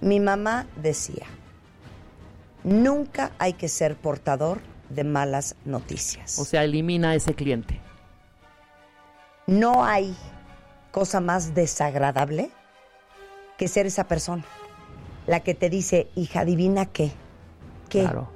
Mi mamá decía, nunca hay que ser portador de malas noticias. O sea, elimina a ese cliente. No hay cosa más desagradable que ser esa persona. La que te dice, hija, adivina qué. ¿Qué? Claro.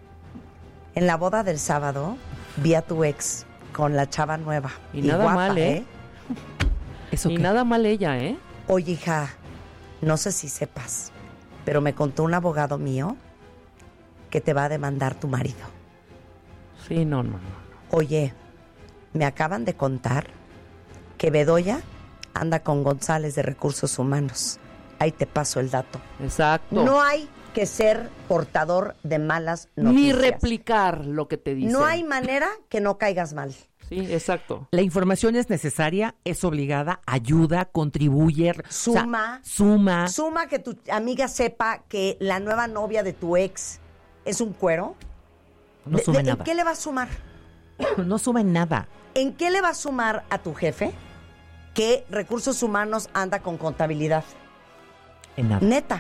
En la boda del sábado vi a tu ex con la chava nueva. Y nada guapa, mal, ¿eh? ¿Eso Y qué? nada mal ella, ¿eh? Oye, hija, no sé si sepas, pero me contó un abogado mío que te va a demandar tu marido. Sí, no. Oye, me acaban de contar que Bedoya anda con González de Recursos Humanos. Ahí te paso el dato. Exacto. No hay que ser portador de malas Ni noticias. replicar lo que te dicen. No hay manera que no caigas mal. Sí, exacto. La información es necesaria, es obligada, ayuda, contribuye. Suma. Suma. Suma que tu amiga sepa que la nueva novia de tu ex es un cuero. No suma ¿En nada. qué le va a sumar? No suma en nada. ¿En qué le va a sumar a tu jefe que Recursos Humanos anda con contabilidad? En nada. Neta.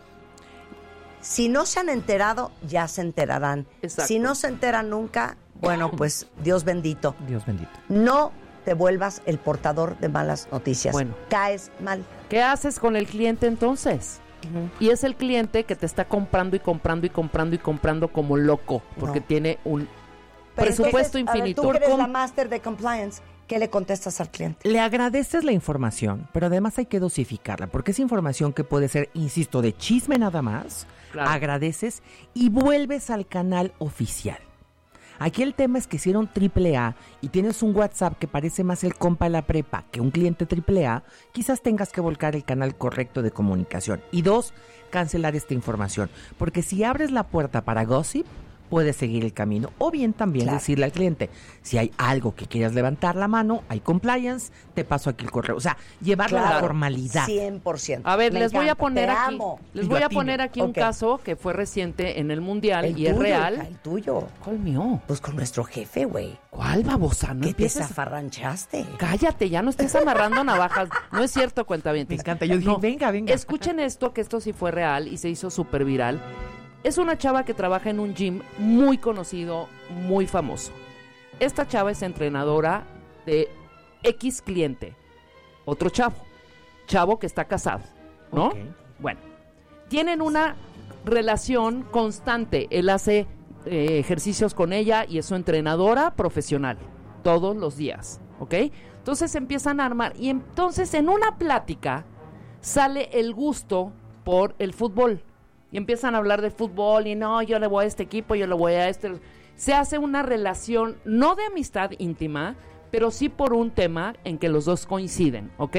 Si no se han enterado, ya se enterarán. Exacto. Si no se enteran nunca, bueno, pues Dios bendito. Dios bendito. No te vuelvas el portador de malas noticias. Bueno. Caes mal. ¿Qué haces con el cliente entonces? Y es el cliente que te está comprando y comprando y comprando y comprando como loco, porque No. tiene un Pero presupuesto entonces, a ver, infinito. tú que eres la máster de compliance, ¿qué le contestas al cliente? Le agradeces la información, pero además hay que dosificarla, porque es información que puede ser, insisto, de chisme nada más. Claro. Agradeces y vuelves al canal oficial. Aquí el tema es que si era un AAA y tienes un WhatsApp que parece más el compa de la prepa que un cliente AAA, quizás tengas que volcar el canal correcto de comunicación. Y 2, cancelar esta información. Porque si abres la puerta para gossip, puedes seguir el camino. O bien también Claro. decirle al cliente, si hay algo que quieras levantar la mano, hay compliance, te paso aquí el correo. O sea, llevarlo a la Claro. formalidad. 100%. A ver, Me les voy a encanta, poner te aquí, amo. les Y voy a latino. poner aquí un Ok. caso que fue reciente en el Mundial El y es tuyo, real. hija, el tuyo. ¿Cuál mío? Pues con nuestro jefe, güey. ¿Cuál babosa? No ¿Qué te empieces. zafarranchaste? Cállate, ya no estés amarrando navajas. No es cierto, cuentavientes. Me encanta. Yo dije, venga. Escuchen esto, que esto sí fue real y se hizo súper viral. Es una chava que trabaja en un gym muy conocido, muy famoso. Esta chava es entrenadora de X cliente. Otro chavo que está casado, ¿no? Ok. Bueno, tienen una relación constante. Él hace ejercicios con ella y es su entrenadora profesional todos los días, ¿ok? Entonces empiezan a armar y entonces en una plática sale el gusto por el fútbol y empiezan a hablar de fútbol y no, yo le voy a este equipo, yo le voy a este. Se hace una relación no de amistad íntima, pero sí por un tema en que los dos coinciden, ¿ok?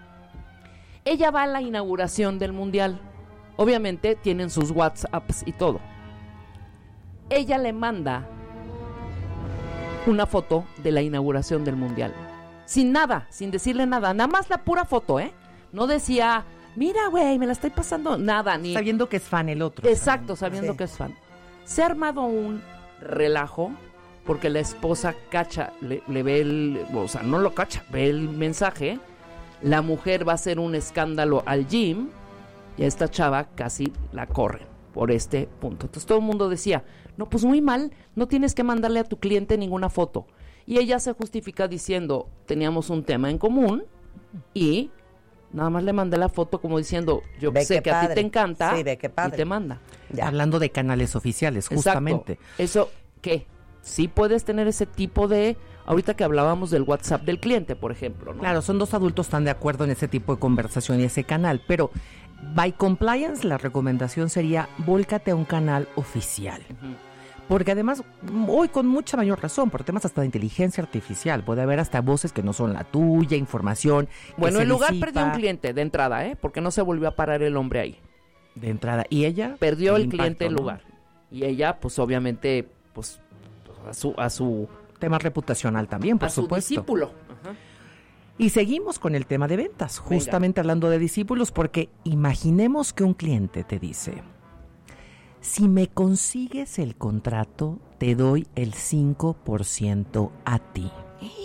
Ella va a la inauguración del Mundial. Obviamente tienen sus WhatsApps y todo. Ella le manda una foto de la inauguración del Mundial. Sin nada, sin decirle nada. Nada más la pura foto, ¿eh? No decía, mira, güey, me la estoy pasando. Nada, ni... Sabiendo que es fan el otro. Exacto, sabiendo Sí. que es fan. Se ha armado un relajo porque la esposa cacha, le ve el... O sea, no lo cacha, ve el mensaje. La mujer va a hacer un escándalo al gym y a esta chava casi la corren por este punto. Entonces todo el mundo decía, no, pues muy mal, no tienes que mandarle a tu cliente ninguna foto. Y ella se justifica diciendo, teníamos un tema en común y nada más le mandé la foto como diciendo, yo Ve sé qué que a ti padre. te encanta Sí, ve qué padre. y te manda. Ya. Hablando de canales oficiales, justamente. Exacto. Eso, ¿qué? Sí puedes tener ese tipo de... Ahorita que hablábamos del WhatsApp del cliente, por ejemplo, ¿no? Claro, son dos adultos tan de acuerdo en ese tipo de conversación y ese canal, pero by compliance la recomendación sería vólcate a un canal oficial. Ujú. Porque además, hoy con mucha mayor razón, por temas hasta de inteligencia artificial, puede haber hasta voces que no son la tuya, información que Bueno, se el lugar disipa perdió un cliente de entrada, ¿eh? Porque no se volvió a parar el hombre ahí. de entrada. Y ella Perdió el impacto, cliente el ¿no? lugar. Y ella, pues obviamente, pues a su Tema reputacional también, por a su supuesto. discípulo. Ajá. Y seguimos con el tema de ventas, justamente hablando de discípulos, porque imaginemos que un cliente te dice, si me consigues el contrato, te doy el 5% a ti.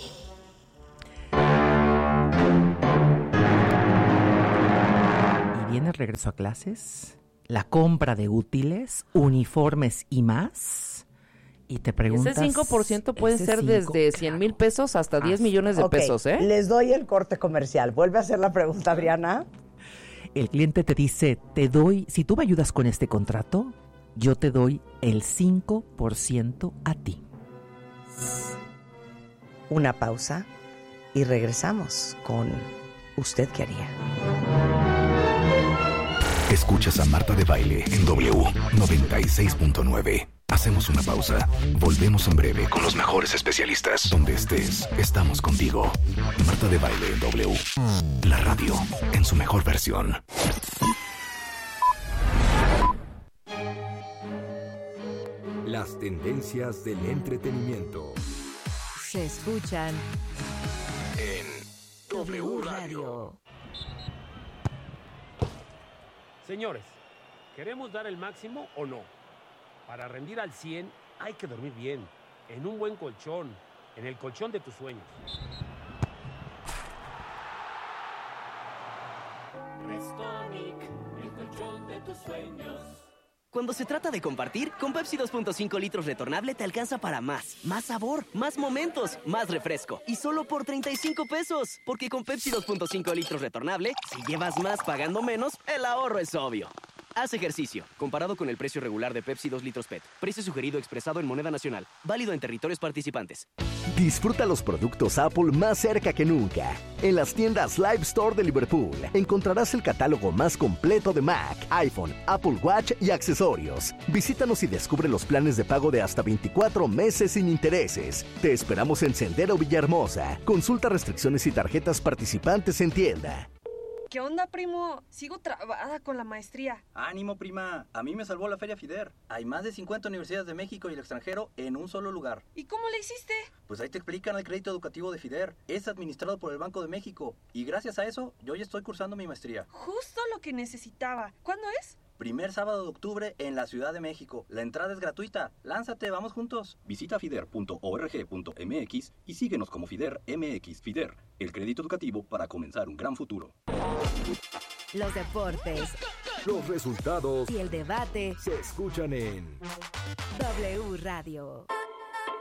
Y viene el regreso a clases, la compra de útiles, uniformes y más. Y te preguntas... Ese 5% puede ser desde 100,000 pesos hasta 10 millones de pesos, ¿eh? Les doy el corte comercial. Vuelve a hacer la pregunta, Adriana. El cliente te dice, si tú me ayudas con este contrato, yo te doy el 5% a ti. Una pausa y regresamos con ¿Usted qué haría? Escuchas a Marta de Baile en W 96.9. Hacemos una pausa. Volvemos en breve con los mejores especialistas. Donde estés, estamos contigo. Marta de Baile en W. La radio en su mejor versión. Las tendencias del entretenimiento se escuchan En W Radio. Señores, ¿queremos dar el máximo o no? Para rendir al 100 hay que dormir bien, en un buen colchón, en el colchón de tus sueños. Restonic, el colchón de tus sueños. Cuando se trata de compartir, con Pepsi 2.5 litros retornable te alcanza para más. Más sabor, más momentos, más refresco. Y solo por 35 pesos. Porque con Pepsi 2.5 litros retornable, si llevas más pagando menos, el ahorro es obvio. Haz ejercicio. Comparado con el precio regular de Pepsi 2 litros PET. Precio sugerido expresado en moneda nacional. Válido en territorios participantes. Disfruta los productos Apple más cerca que nunca. En las tiendas Live Store de Liverpool encontrarás el catálogo más completo de Mac, iPhone, Apple Watch y accesorios. Visítanos y descubre los planes de pago de hasta 24 meses sin intereses. Te esperamos en Sendero Villahermosa. Consulta restricciones y tarjetas participantes en tienda. ¿Qué onda, primo? Sigo trabada con la maestría. ¡Ánimo, prima! A mí me salvó la Feria FIDER. Hay más de 50 universidades de México y el extranjero en un solo lugar. ¿Y cómo le hiciste? Pues ahí te explican el crédito educativo de FIDER. Es administrado por el Banco de México. Y gracias a eso, yo ya estoy cursando mi maestría. Justo lo que necesitaba. ¿Cuándo es? Primer sábado de octubre en la Ciudad de México. La entrada es gratuita. Lánzate, vamos juntos. Visita fider.org.mx y síguenos como FIDER MX. FIDER, el crédito educativo para comenzar un gran futuro. Los deportes, los resultados y el debate se escuchan en W Radio.